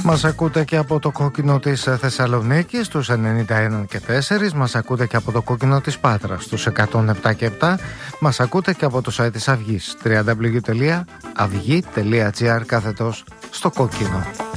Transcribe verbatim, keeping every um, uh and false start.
Μας ακούτε και από το κόκκινο της Θεσσαλονίκης στους ενενήντα ένα και τέσσερα. Μας ακούτε και από το κόκκινο της Πάτρας στους εκατόν επτά και επτά. Μας ακούτε και από το site της Αυγής double-u double-u double-u τελεία αυγή τελεία gr κάθετος στο κόκκινο.